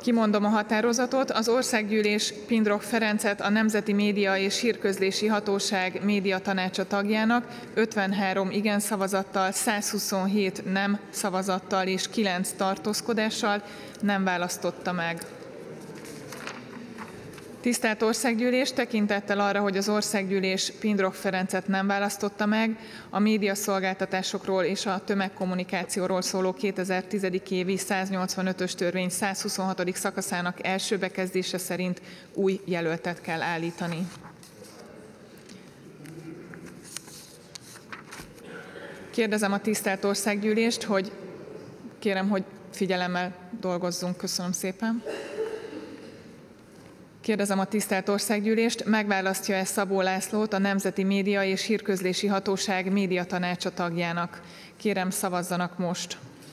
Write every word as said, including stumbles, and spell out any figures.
Kimondom a határozatot. Az Országgyűlés Pindrok Ferencet a Nemzeti Média és Hírközlési Hatóság médiatanácsa tagjának ötvenhárom igen szavazattal, százhuszonhét nem szavazattal és kilenc tartózkodással nem választotta meg. Tisztelt Országgyűlés, tekintettel arra, hogy az Országgyűlés Pindrok Ferencet nem választotta meg, a médiaszolgáltatásokról és a tömegkommunikációról szóló kétezer-tíz. évi száznyolcvanötös törvény százhuszonhatodik szakaszának első bekezdése szerint új jelöltet kell állítani. Kérdezem a tisztelt Országgyűlést, hogy kérem, hogy figyelemmel dolgozzunk. Köszönöm szépen. Kérdezem a tisztelt Országgyűlést, megválasztja-e Szabó Lászlót a Nemzeti Média és Hírközlési Hatóság médiatanácsa tagjának? Kérem, szavazzanak most.